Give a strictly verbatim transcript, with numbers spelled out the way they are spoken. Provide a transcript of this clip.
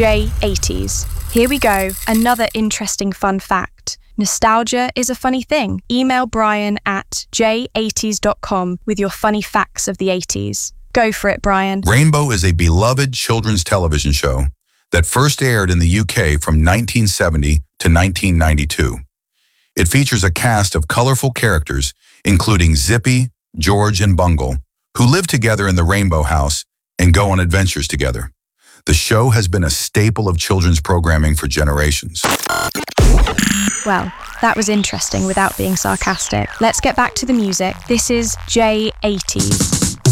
J eighties. Here we go, another interesting fun fact. Nostalgia is a funny thing. Email Brian at j eighties dot com with your funny facts of the eighties. Go for it, Brian. Rainbow is a beloved children's television show that first aired in the U K from nineteen seventy to nineteen ninety-two. It features a cast of colorful characters, including Zippy, George, and Bungle, who live together in the Rainbow House and go on adventures together. The show has been a staple of children's programming for generations. Well, that was interesting without being sarcastic. Let's get back to the music. This is J eighties.